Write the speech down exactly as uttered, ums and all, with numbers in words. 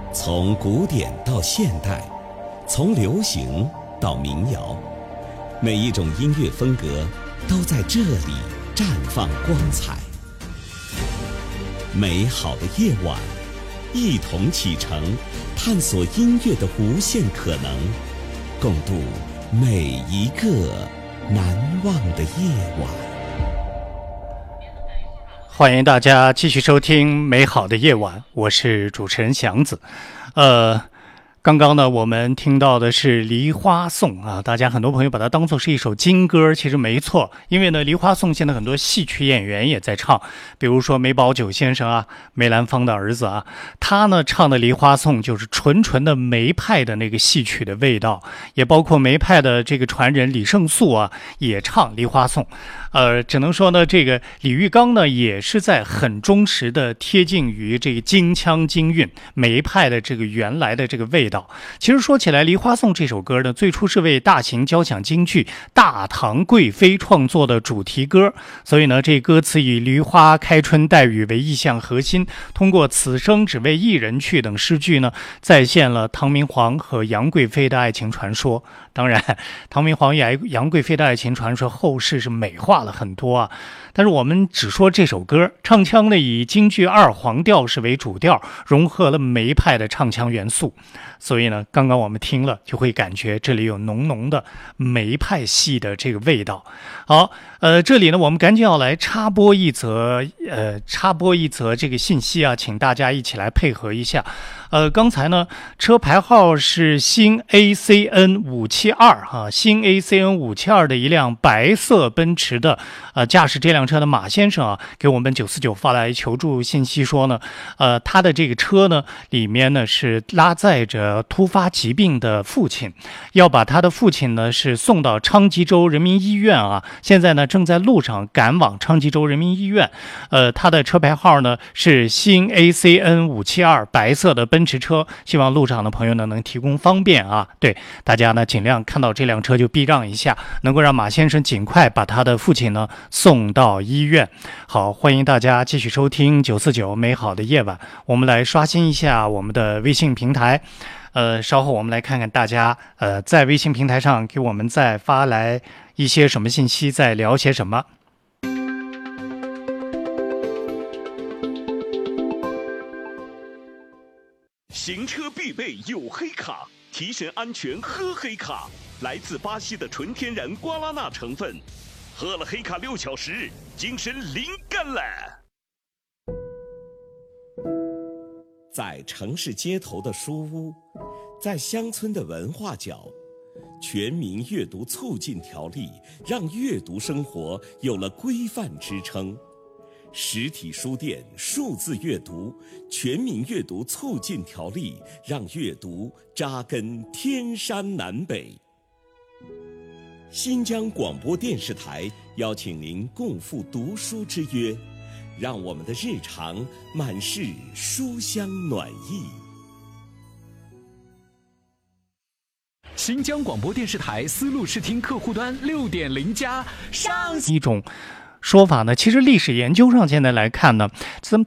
从古典到现代，从流行到民谣，每一种音乐风格都在这里绽放光彩。美好的夜晚，一同启程，探索音乐的无限可能，共度每一个难忘的夜晚。 欢迎大家继续收听美好的夜晚，我是主持人祥子。呃刚刚呢我们听到的是梨花颂啊，大家很多朋友把它当作是一首金歌，其实没错，因为呢梨花颂现在很多戏曲演员也在唱，比如说梅葆玖先生啊，梅兰芳的儿子啊，他呢唱的梨花颂就是纯纯的梅派的那个戏曲的味道，也包括梅派的这个传人李胜素啊也唱梨花颂。呃，只能说呢，这个李玉刚呢，也是在很忠实的贴近于这个京腔京韵梅派的这个原来的这个味道。其实说起来，《梨花颂》这首歌呢，最初是为大型交响京剧《大唐贵妃》创作的主题歌，所以呢，这歌词以梨花开春带雨为意象核心，通过此生只为一人去等诗句呢，再现了唐明皇和杨贵妃的爱情传说。当然，唐明皇与杨贵妃的爱情传说后世是美化了很多啊，但是我们只说这首歌，唱腔呢以京剧二黄调式为主调，融合了梅派的唱腔元素，所以呢，刚刚我们听了就会感觉这里有浓浓的梅派系的这个味道。好，呃，这里呢我们赶紧要来插播一则，呃，插播一则这个信息啊，请大家一起来配合一下。呃，刚才呢，车牌号是新 A C N 五七二哈，新 A C N 五七二的一辆白色奔驰的，呃，驾驶这辆车的马先生啊，给我们九四九发来求助信息说呢，呃，他的这个车呢，里面呢是拉载着突发疾病的父亲，要把他的父亲呢是送到昌吉州人民医院啊，现在呢正在路上赶往昌吉州人民医院，呃，他的车牌号呢是新 A C N 五七二白色的奔奔驰车，希望路上的朋友呢能提供方便啊。对大家呢，尽量看到这辆车就避让一下，能够让马先生尽快把他的父亲呢送到医院。好，欢迎大家继续收听九四九美好的夜晚。我们来刷新一下我们的微信平台。呃，稍后我们来看看大家呃在微信平台上给我们再发来一些什么信息，在聊些什么。 行车必备有黑卡，提神安全喝黑卡。来自巴西的纯天然瓜拉纳成分，喝了黑卡六小时，精神灵感了。 在城市街头的书屋，在乡村的文化角，全民阅读促进条例让阅读生活有了规范支撑。实体书店数字阅读全民阅读促进条例让阅读扎根天山南北。新疆广播电视台邀请您共赴读书之约，让我们的日常满是书香暖意。 新疆广播电视台思路视听客户端 六点零 加上一种说法呢，其实历史研究上现在来看呢，